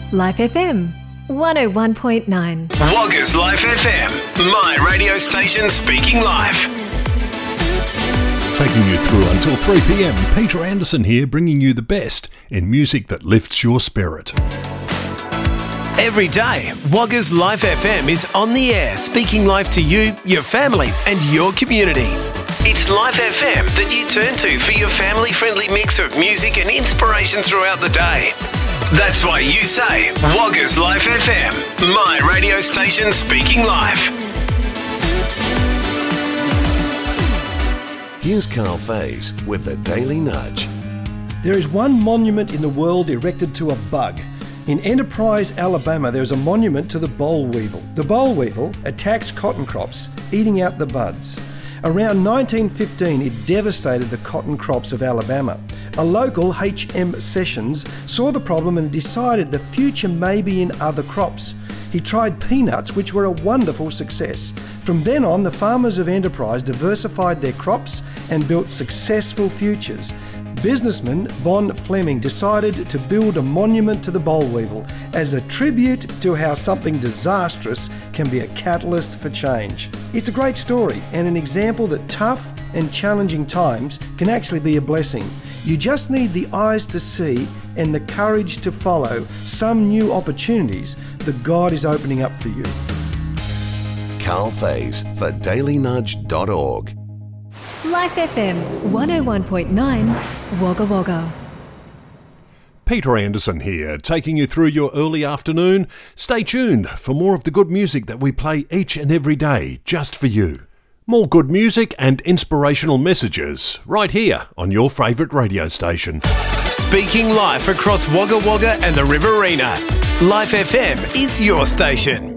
Life FM 101.9. Wagga's Life FM, my radio station speaking live. Taking you through until 3 p.m, Peter Anderson here, bringing you the best in music that lifts your spirit. Every day, Wagga's Life FM is on the air, speaking life to you, your family and your community. It's Life FM that you turn to for your family-friendly mix of music and inspiration throughout the day. That's why you say, Wagga's Life FM, my radio station speaking live. Here's Carl Faze with the Daily Nudge. There is one monument in the world erected to a bug. In Enterprise, Alabama, there is a monument to the boll weevil. The boll weevil attacks cotton crops, eating out the buds. Around 1915, it devastated the cotton crops of Alabama. A local, H.M. Sessions, saw the problem and decided the future may be in other crops. He tried peanuts, which were a wonderful success. From then on, the farmers of Enterprise diversified their crops and built successful futures. Businessman Bon Fleming decided to build a monument to the boll weevil as a tribute to how something disastrous can be a catalyst for change. It's a great story and an example that tough and challenging times can actually be a blessing. You just need the eyes to see and the courage to follow some new opportunities that God is opening up for you. Carl Faze for dailynudge.org. Life FM 101.9 Wagga Wagga. Peter Anderson here, taking you through your early afternoon. Stay tuned for more of the good music that we play each and every day just for you. More good music and inspirational messages right here on your favourite radio station. Speaking live across Wagga Wagga and the Riverina. Life FM is your station.